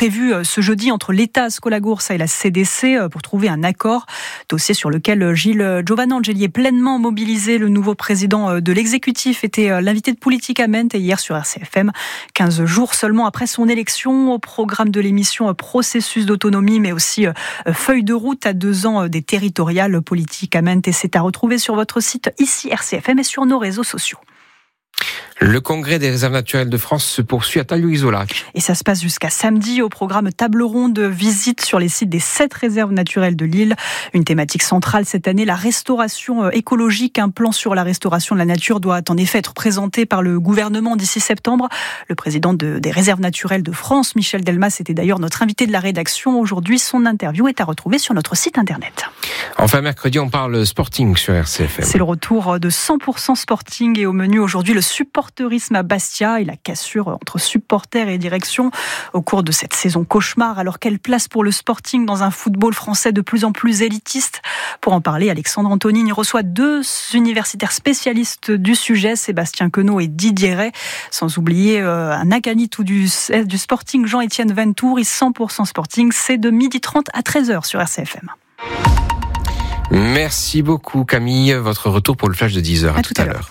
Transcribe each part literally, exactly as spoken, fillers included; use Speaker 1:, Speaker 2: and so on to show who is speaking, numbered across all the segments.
Speaker 1: prévu ce jeudi entre l'État, Ascola-Gursa et la C D C pour trouver un accord. Dossier sur lequel Gilles Giovanangeli est pleinement mobilisé. Le nouveau président de l'exécutif était l'invité de Politicamente et hier sur R C F M. quinze jours seulement après son élection, au programme de l'émission Processus d'autonomie, mais aussi feuille de route à deux ans des territoriales. Politicamente, et c'est à retrouver sur votre site ici R C F M et sur nos réseaux sociaux.
Speaker 2: Le congrès des réserves naturelles de France se poursuit à Tagliou-Isolac.
Speaker 1: Et ça se passe jusqu'à samedi au programme table ronde, visite sur les sites des sept réserves naturelles de l'île. Une thématique centrale cette année, la restauration écologique. Un plan sur la restauration de la nature doit en effet être présenté par le gouvernement d'ici septembre. Le président de, des réserves naturelles de France, Michel Delmas, était d'ailleurs notre invité de la rédaction. Aujourd'hui, son interview est à retrouver sur notre site internet.
Speaker 2: Enfin, mercredi, on parle sporting sur R C F M.
Speaker 1: C'est le retour de cent pour cent sporting et au menu aujourd'hui, le supporterisme à Bastia et la cassure entre supporters et direction au cours de cette saison cauchemar. Alors, quelle place pour le sporting dans un football français de plus en plus élitiste ? Pour en parler, Alexandre Antonini reçoit deux universitaires spécialistes du sujet, Sébastien Queneau et Didier Ray, sans oublier euh, un Akanitou du, du sporting, Jean-Étienne Ventour. Et cent pour cent sporting, c'est de midi trente à treize heures sur R C F M.
Speaker 2: Merci beaucoup Camille, votre retour pour le flash de dix heures. À, à tout, tout à l'heure.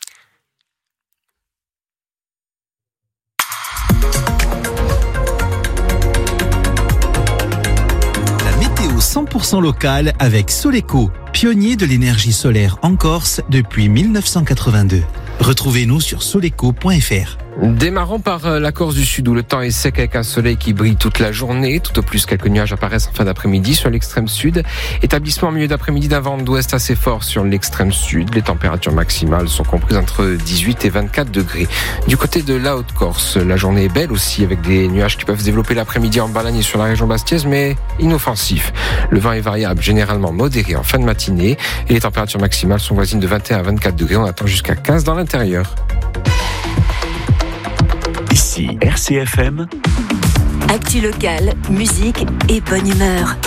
Speaker 3: La météo cent pour cent locale avec Soleco, pionnier de l'énergie solaire en Corse depuis dix-neuf cent quatre-vingt-deux. Retrouvez-nous sur soleco point f r.
Speaker 2: Démarrons par la Corse du Sud où le temps est sec avec un soleil qui brille toute la journée. Tout au plus, quelques nuages apparaissent en fin d'après-midi sur l'extrême sud. Établissement en milieu d'après-midi d'un vent d'ouest assez fort sur l'extrême sud. Les températures maximales sont comprises entre dix-huit et vingt-quatre degrés. Du côté de la Haute-Corse, la journée est belle aussi avec des nuages qui peuvent se développer l'après-midi en Balagne et sur la région bastiaise, mais inoffensifs. Le vent est variable, généralement modéré en fin de matinée et les températures maximales sont voisines de vingt et un à vingt-quatre degrés. On attend jusqu'à quinze dans l'intérieur.
Speaker 4: Ici R C F M.
Speaker 5: Actu locale, musique et bonne humeur.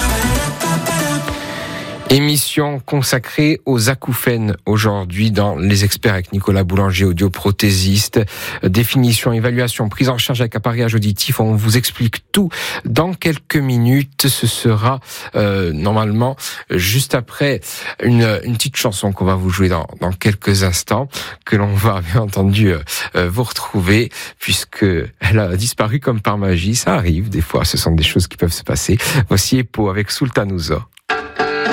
Speaker 2: Émission consacrée aux acouphènes aujourd'hui dans Les Experts avec Nicolas Boulanger, audioprothésiste. Définition, évaluation, prise en charge avec appareillage auditif. On vous explique tout dans quelques minutes. Ce sera euh, normalement juste après une, une petite chanson qu'on va vous jouer dans, dans quelques instants, que l'on va bien entendu euh, vous retrouver puisque elle a disparu comme par magie. Ça arrive des fois, ce sont des choses qui peuvent se passer. Voici Epo avec Sultanuso.